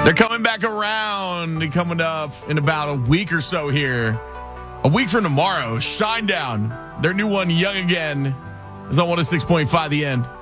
They're coming back around, coming up in about a week or so here. A week from tomorrow, Shinedown. Their new one, Young Again, is on 106.5 The End.